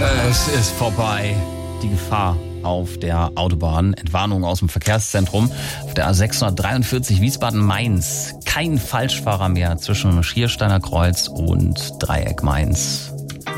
Es ist vorbei. Die Gefahr auf der Autobahn. Entwarnung aus dem Verkehrszentrum. Auf der A643 Wiesbaden-Mainz. Kein Falschfahrer mehr zwischen Schiersteiner Kreuz und Dreieck Mainz.